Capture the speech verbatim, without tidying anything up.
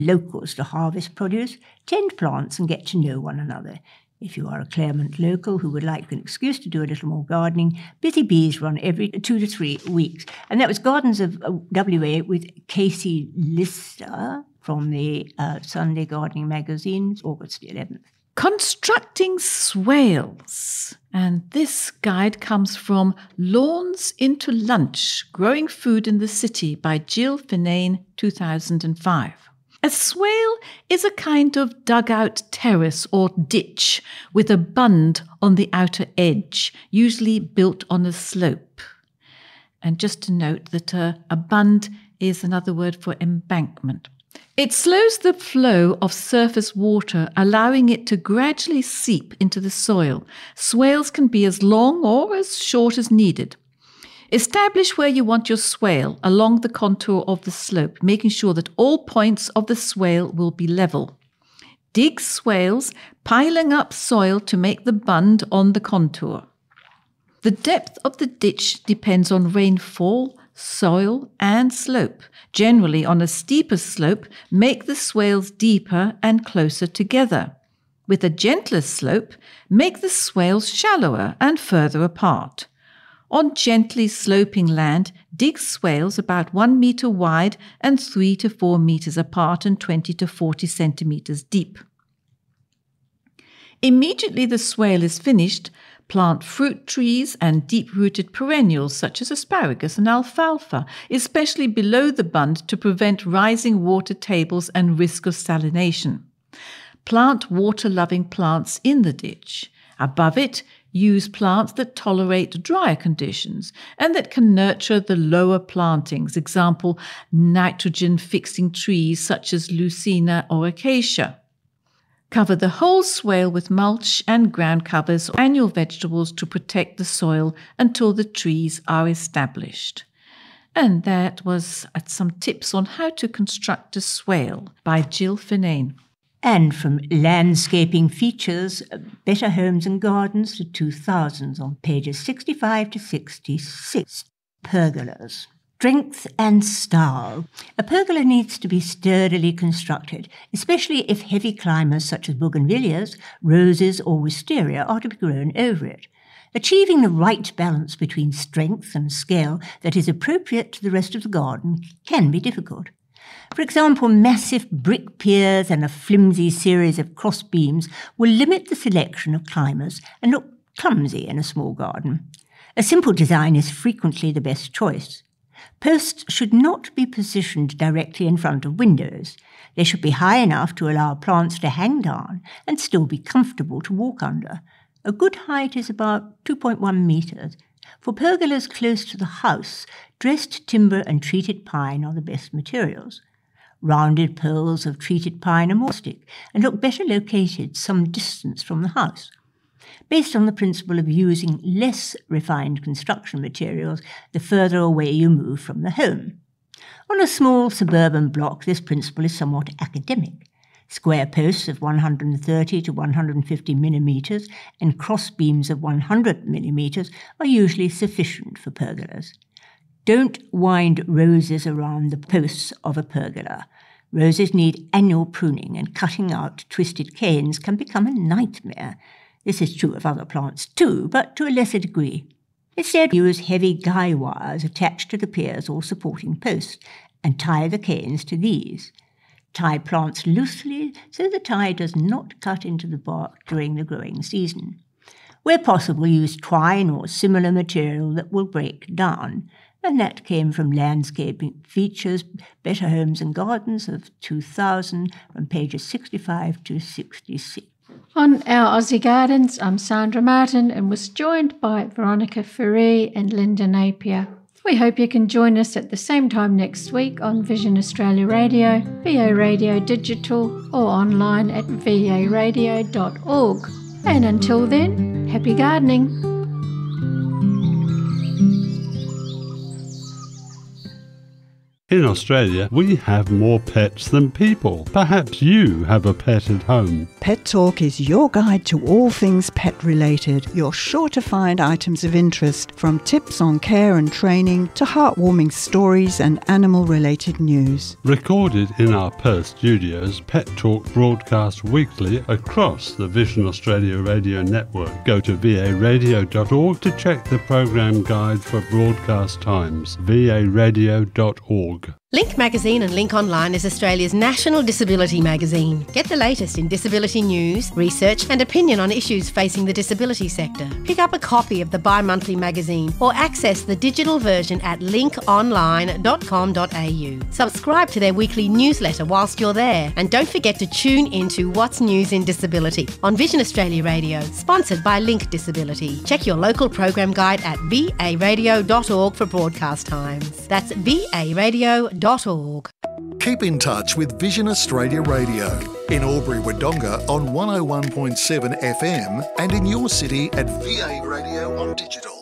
Locals to harvest produce tend plants and get to know one another. If you are a Claremont local who would like an excuse to do a little more gardening, Busy Bees run every two to three weeks. And that was Gardens of W A with Casey Lister from the uh, Sunday Gardening Magazine, August the eleventh. Constructing swales. And this guide comes from Lawns into Lunch, Growing Food in the City by Jill Finane, two thousand five. A swale is a kind of dugout terrace or ditch with a bund on the outer edge, usually built on a slope. And just to note that uh, a bund is another word for embankment. It slows the flow of surface water, allowing it to gradually seep into the soil. Swales can be as long or as short as needed. Establish where you want your swale along the contour of the slope, making sure that all points of the swale will be level. Dig swales, piling up soil to make the bund on the contour. The depth of the ditch depends on rainfall, soil, and slope. Generally, on a steeper slope, make the swales deeper and closer together. With a gentler slope, make the swales shallower and further apart. On gently sloping land, dig swales about one metre wide and three to four metres apart and twenty to forty centimetres deep. Immediately the swale is finished, plant fruit trees and deep-rooted perennials such as asparagus and alfalfa, especially below the bund to prevent rising water tables and risk of salination. Plant water-loving plants in the ditch. Above it, use plants that tolerate drier conditions and that can nurture the lower plantings, example, nitrogen-fixing trees such as Lucina or Acacia. Cover the whole swale with mulch and ground covers or annual vegetables to protect the soil until the trees are established. And that was some tips on how to construct a swale by Jill Finane. And from Landscaping Features, Better Homes and Gardens to two thousands on pages sixty-five to sixty-six. Pergolas. Strength and style. A pergola needs to be sturdily constructed, especially if heavy climbers such as bougainvilleas, roses or wisteria are to be grown over it. Achieving the right balance between strength and scale that is appropriate to the rest of the garden can be difficult. For example, massive brick piers and a flimsy series of cross beams will limit the selection of climbers and look clumsy in a small garden. A simple design is frequently the best choice. Posts should not be positioned directly in front of windows. They should be high enough to allow plants to hang down and still be comfortable to walk under. A good height is about two point one metres. For pergolas close to the house, dressed timber and treated pine are the best materials. Rounded poles of treated pine are more rustic and look better located some distance from the house. Based on the principle of using less refined construction materials the further away you move from the home. On a small suburban block, this principle is somewhat academic. Square posts of one hundred thirty to one hundred fifty millimetres and cross beams of one hundred millimetres are usually sufficient for pergolas. Don't wind roses around the posts of a pergola. Roses need annual pruning, and cutting out twisted canes can become a nightmare. This is true of other plants too, but to a lesser degree. Instead, use heavy guy wires attached to the piers or supporting posts and tie the canes to these. Tie plants loosely so the tie does not cut into the bark during the growing season. Where possible, use twine or similar material that will break down. And that came from Landscaping Features, Better Homes and Gardens of two thousand, from pages sixty-five to sixty-six. On Our Aussie Gardens, I'm Sandra Martin and was joined by Veronica Ferree and Linda Napier. We hope you can join us at the same time next week on Vision Australia Radio, V O Radio Digital, or online at v a radio dot org. And until then, happy gardening! Here's in Australia, we have more pets than people. Perhaps you have a pet at home. Pet Talk is your guide to all things pet-related. You're sure to find items of interest, from tips on care and training to heartwarming stories and animal-related news. Recorded in our Perth studios, Pet Talk broadcasts weekly across the Vision Australia radio network. Go to v a radio dot org to check the program guide for broadcast times. v a radio dot org. Link Magazine and Link Online is Australia's national disability magazine. Get the latest in disability news, research and opinion on issues facing the disability sector. Pick up a copy of the bi-monthly magazine or access the digital version at link online dot com dot a u. Subscribe to their weekly newsletter whilst you're there, and don't forget to tune into What's News in Disability on Vision Australia Radio, sponsored by Link Disability. Check your local program guide at v a radio dot org for broadcast times. That's v a radio dot org. Keep in touch with Vision Australia Radio in Albury-Wodonga on one oh one point seven F M and in your city at V A Radio on digital.